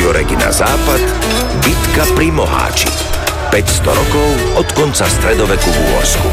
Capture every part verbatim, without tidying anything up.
Jureky na západ, bitka pri Moháči. päťsto rokov od konca stredoveku v Úhorsku.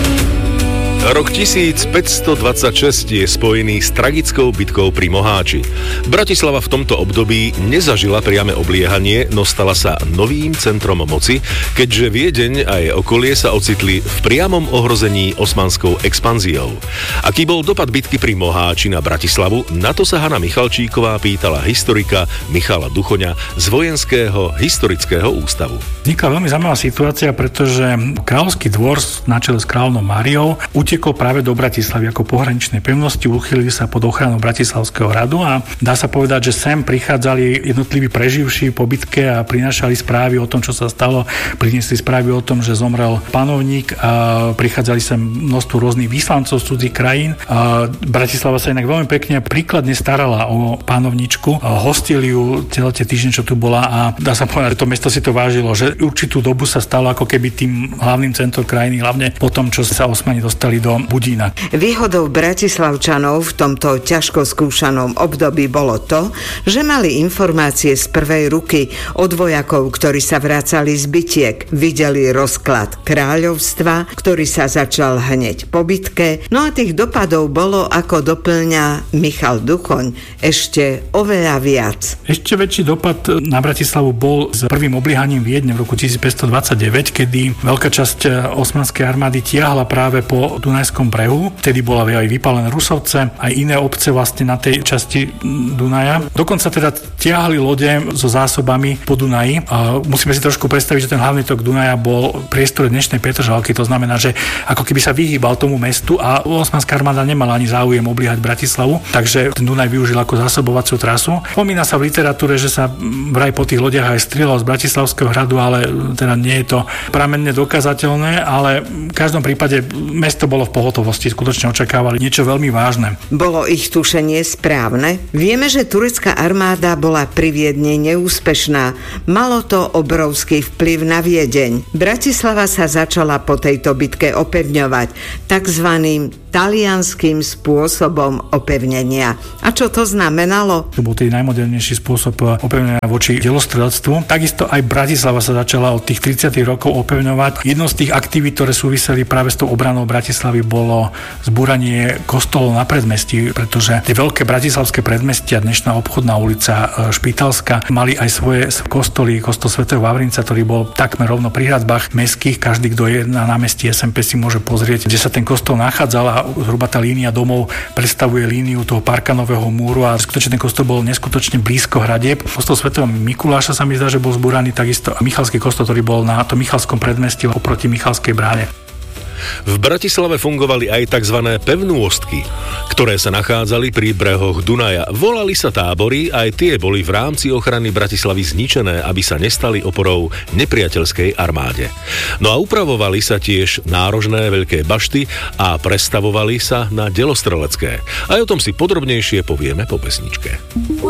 Rok tisícpäťstodvadsaťšesť je spojený s tragickou bitkou pri Moháči. Bratislava v tomto období nezažila priame obliehanie, no stala sa novým centrom moci, keďže Viedeň a jej okolie sa ocitli v priamom ohrození osmanskou expanziou. Aký bol dopad bitky pri Moháči na Bratislavu, na to sa Hana Michalčíková pýtala historika Michala Duchoňa z Vojenského historického ústavu. Vznikla veľmi zaujímavá situácia, pretože kráľovský dvor na čele s kráľovnou Máriou utekol práve do Bratislavy ako pohraničnej pevnosti, uchýlili sa pod ochranu Bratislavského hradu a dá sa povedať, že sem prichádzali jednotliví preživší po bitke a prinášali správy o tom, čo sa stalo, priniesli správy o tom, že zomrel panovník a prichádzali sem množstvo rôznych vyslancov z cudzích krajín. A Bratislava sa inak veľmi pekne príkladne starala o panovničku, hostili ju celé tie týždne, čo tu bola a dá sa povedať, že to mesto si to vážilo, že určitú dobu sa stalo ako keby tým hlavným centrom krajiny, hlavne po tom, čo sa Osmani dostali do Budína. Výhodou Bratislavčanov v tomto ťažko skúšanom období bolo to, že mali informácie z prvej ruky od vojakov, ktorí sa vracali z bitiek. Videli rozklad kráľovstva, ktorý sa začal hneď po bitke. No a tých dopadov bolo, ako doplňa Michal Duchoň, ešte oveľa viac. Ešte väčší dopad na Bratislavu bol s prvým obliehaním Viedne v roku tisícpäťstodvadsaťdeväť, kedy veľká časť osmanskej armády tiahla práve po Dunajskom brehu. Vtedy bola aj vypálené Rusovce, aj iné obce vlastne na tej časti Dunaja. Dokonca teda tiahli lode so zásobami po Dunaji. A musíme si trošku predstaviť, že ten hlavný tok Dunaja bol priestore dnešnej Petržalky. To znamená, že ako keby sa vyhýbal tomu mestu a osmanská armáda nemala ani záujem obliehať Bratislavu, takže ten Dunaj využil ako zásobovaciu trasu. Pomína sa v literatúre, že sa vraj po tých lodiach aj strieľalo z Bratislavského hradu, ale teda nie je to pramenne dokázateľné, ale v každom prípade mesto bolo v pohotovosti, skutočne očakávali niečo veľmi vážne. Bolo ich tušenie správne? Vieme, že turecká armáda bola pri Viedni neúspešná. Malo to obrovský vplyv na Viedeň. Bratislava sa začala po tejto bitke opevňovať takzvaným talianským spôsobom opevnenia. A čo to znamenalo? To bol tý najmodernejší spôsob opevnenia voči delostrelectvu. Takisto aj Bratislava sa začala od tých tridsiatych rokov opevňovať. Jednou z tých aktivít, ktoré súviseli práve s tou obranou Bratislavy, bolo zbúranie kostolov na predmestí, pretože tie veľké bratislavské predmestia, dnešná obchodná ulica Špítalska, mali aj svoje kostoly, kostol svätého Vavrinca, ktorý bol takmer rovno pri hradbách mestských. Každý, kto je na námestí es em pé, si môže pozrieť, kde sa ten kostol nachádzal a zhruba tá línia domov predstavuje líniu toho Parkanového múru a skutočne ten kostol bol neskutočne blízko hradieb. Kostol svätého Mikuláša sa mi zdá, že bol zbúraný, takisto Michalský kostol, ktorý bol na tom Michalskom predmestí oproti Michalskej bráne. V Bratislave fungovali aj tzv. Pevnôstky, ktoré sa nachádzali pri brehoch Dunaja. Volali sa tábory, aj tie boli v rámci ochrany Bratislavy zničené, aby sa nestali oporou nepriateľskej armáde. No a upravovali sa tiež nárožné veľké bašty a prestavovali sa na delostrelecké. Aj o tom si podrobnejšie povieme po pesničke.